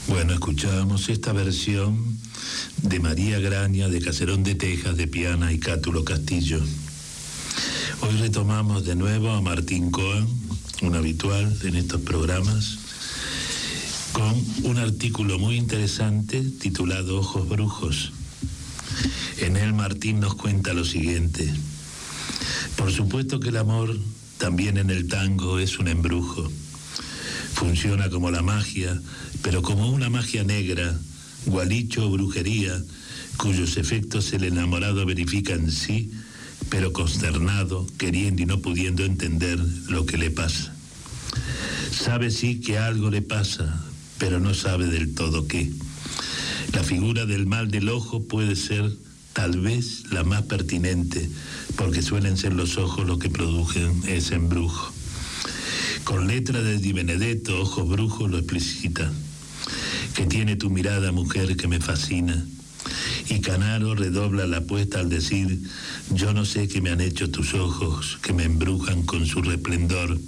Bueno, escuchábamos esta versión de María Graña, de Caserón de Texas, de Piana y Cátulo Castillo. Hoy retomamos de nuevo a Martín Cohen, un habitual en estos programas, con un artículo muy interesante titulado Ojos Brujos. En él Martín nos cuenta lo siguiente: por supuesto que el amor, también en el tango, es un embrujo. Funciona como la magia, pero como una magia negra, gualicho o brujería, cuyos efectos el enamorado verifica en sí, pero consternado, queriendo y no pudiendo entender lo que le pasa. Sabe sí que algo le pasa, pero no sabe del todo qué. La figura del mal del ojo puede ser tal vez la más pertinente, porque suelen ser los ojos los que producen ese embrujo. Con letra de Di Benedetto, Ojos Brujos lo explicita: que tiene tu mirada, mujer, que me fascina. Y Canaro redobla la apuesta al decir: yo no sé qué me han hecho tus ojos, que me embrujan con su resplandor.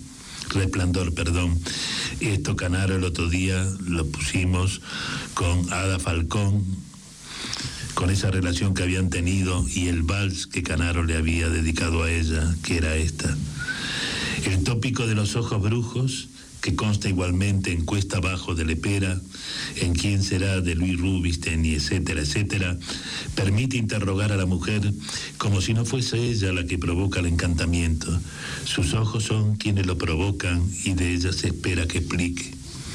Esto Canaro el otro día lo pusimos con Ada Falcón, con esa relación que habían tenido y el vals que Canaro le había dedicado a ella, que era esta. El tópico de los ojos brujos, que consta igualmente en Cuesta Abajo de Lepera, en Quién será de Luis Rubinstein y etcétera, etcétera, permite interrogar a la mujer como si no fuese ella la que provoca el encantamiento. Sus ojos son quienes lo provocan y de ella se espera que explique.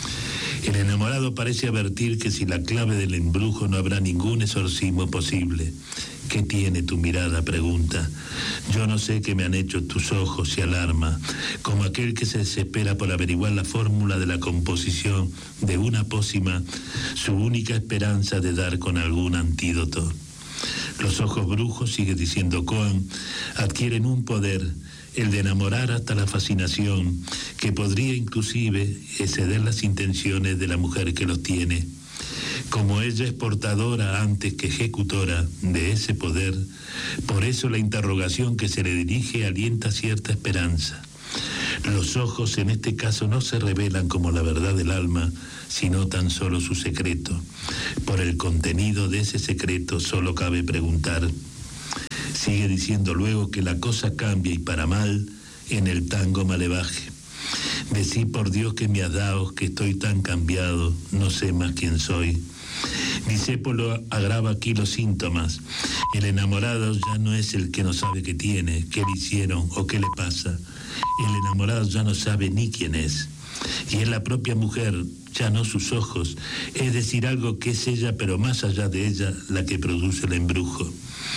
El enamorado parece advertir que sin la clave del embrujo no habrá ningún exorcismo posible. ¿Qué tiene tu mirada?, pregunta. Yo no sé qué me han hecho tus ojos, se alarma, como aquel que se desespera por averiguar la fórmula de la composición de una pócima, su única esperanza de dar con algún antídoto. Los ojos brujos, sigue diciendo Cohen, adquieren un poder, el de enamorar hasta la fascinación, que podría inclusive exceder las intenciones de la mujer que los tiene. Como ella es portadora antes que ejecutora de ese poder, por eso la interrogación que se le dirige alienta cierta esperanza. Los ojos en este caso no se revelan como la verdad del alma, sino tan solo su secreto. Por el contenido de ese secreto solo cabe preguntar. Sigue diciendo luego que la cosa cambia y para mal en el tango Malevaje. Decí por Dios que me has dado, que estoy tan cambiado, no sé más quién soy. Disépolo agrava aquí los síntomas. El enamorado ya no es el que no sabe qué tiene, qué le hicieron o qué le pasa. El enamorado ya no sabe ni quién es. Y es la propia mujer, ya no sus ojos, es decir, algo que es ella, pero más allá de ella, la que produce el embrujo.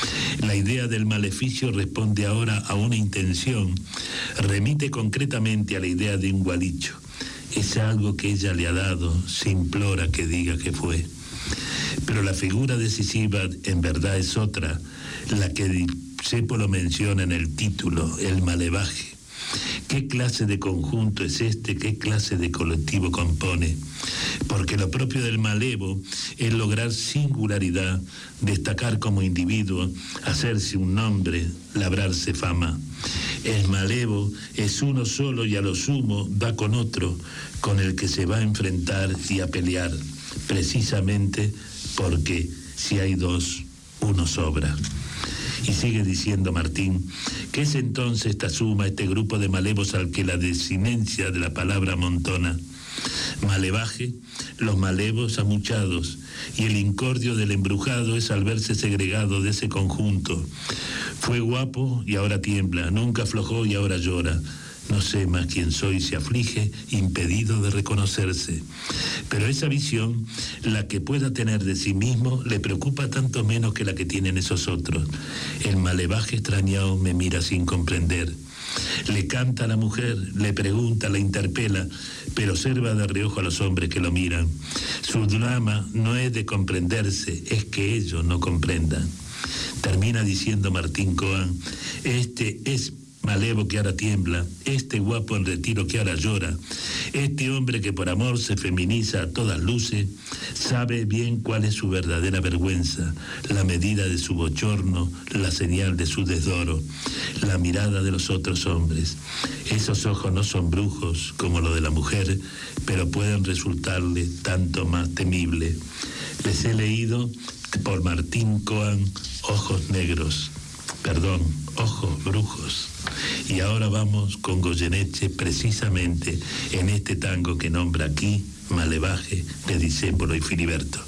La idea del maleficio responde ahora a una intención, remite concretamente a la idea de un gualicho. Es algo que ella le ha dado, se implora que diga que fue. Pero la figura decisiva en verdad es otra, la que Disépolo menciona en el título, el malevaje. ¿Qué clase de conjunto es este? ¿Qué clase de colectivo compone? Porque lo propio del malevo es lograr singularidad, destacar como individuo, hacerse un nombre, labrarse fama. El malevo es uno solo y a lo sumo da con otro, con el que se va a enfrentar y a pelear, precisamente porque si hay dos, uno sobra. Y sigue diciendo Martín, ¿qué es entonces esta suma, este grupo de malevos al que la desinencia de la palabra amontona? Malevaje, los malevos amuchados, y el incordio del embrujado es al verse segregado de ese conjunto. Fue guapo y ahora tiembla, nunca aflojó y ahora llora. No sé más quién soy, se aflige, impedido de reconocerse. Pero esa visión, la que pueda tener de sí mismo, le preocupa tanto menos que la que tienen esos otros. El malevaje extrañado me mira sin comprender. Le canta a la mujer, le pregunta, la interpela, pero observa de reojo a los hombres que lo miran. Su drama no es de comprenderse, es que ellos no comprendan. Termina diciendo Martín Cohen, este es malevo que ahora tiembla, este guapo en retiro que ahora llora, este hombre que por amor se feminiza a todas luces, sabe bien cuál es su verdadera vergüenza, la medida de su bochorno, la señal de su desdoro, la mirada de los otros hombres. Esos ojos no son brujos como lo de la mujer, pero pueden resultarle tanto más temible. Les he leído por Martín Coan Ojos Negros, perdón, Ojos Brujos. Y ahora vamos con Goyeneche precisamente en este tango que nombra aquí Malevaje de Discépolo y Filiberto.